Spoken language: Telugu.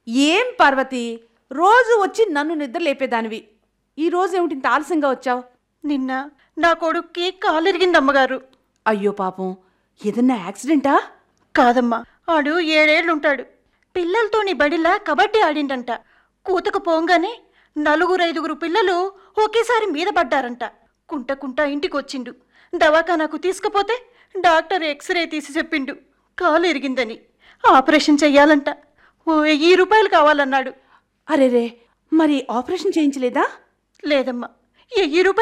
ఏం పార్వతి, రోజు వచ్చి నన్ను నిద్ర లేపేదానివి. ఈ రోజు ఏమిటి ఇంత ఆలస్యంగా వచ్చావు? నిన్న నా కొడుక్కి కాలిరిగింది అమ్మగారు. అయ్యో పాపం, ఏదన్నా యాక్సిడెంటా? కాదమ్మా, ఆడు 7 ఏళ్లుంటాడు. పిల్లలతోని బడిలా కబడ్డీ ఆడిండంట. కూతకు పోంగానే 4-5 పిల్లలు ఒకేసారి మీద పడ్డారంట. కుంట ఇంటికొచ్చిండు. దవాఖానాకు తీసుకుపోతే డాక్టర్ ఎక్స్రే తీసి చెప్పిండు కాలు ఇరిగిందని. ఆపరేషన్ చెయ్యాలంట. 1000 రూపాయలు కావాలన్నాడు. అరేరే, మరి ఆపరేషన్ చేయించలేదా? లేదమ్మా, 1000 రూపాయలు